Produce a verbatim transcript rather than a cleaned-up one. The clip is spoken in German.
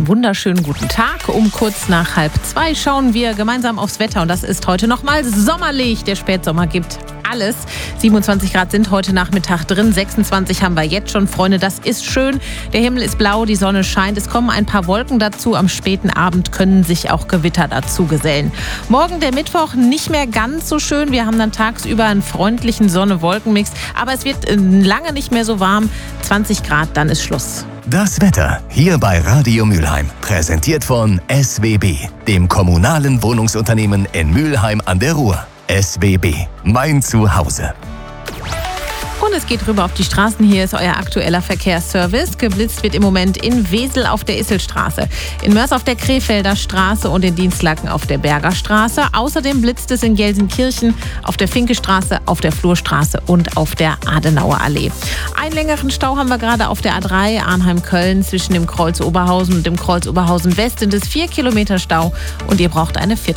einen wunderschönen guten Tag. Um kurz nach halb zwei schauen wir gemeinsam aufs Wetter und das ist heute nochmal sommerlich. Der Spätsommer gibt alles. siebenundzwanzig Grad sind heute Nachmittag drin, sechsundzwanzig haben wir jetzt schon, Freunde, das ist schön. Der Himmel ist blau, die Sonne scheint, es kommen ein paar Wolken dazu. Am späten Abend können sich auch Gewitter dazu gesellen. Morgen der Mittwoch nicht mehr ganz so schön. Wir haben dann tagsüber einen freundlichen Sonne-Wolken-Mix, aber es wird lange nicht mehr so warm. zwanzig Grad, dann ist Schluss. Das Wetter hier bei Radio Mülheim, präsentiert von S W B, dem kommunalen Wohnungsunternehmen in Mülheim an der Ruhr. S W B, mein Zuhause. Und es geht rüber auf die Straßen. Hier ist euer aktueller Verkehrsservice. Geblitzt wird im Moment in Wesel auf der Isselstraße, in Mörs auf der Krefelder Straße und in Dienstlaken auf der Berger Straße. Außerdem blitzt es in Gelsenkirchen auf der Finkestraße, auf der Flurstraße und auf der Adenauer Allee. Einen längeren Stau haben wir gerade auf der A drei Arnheim-Köln zwischen dem Kreuz Oberhausen und dem Kreuz Oberhausen West. Sind es vier Kilometer Stau und ihr braucht eine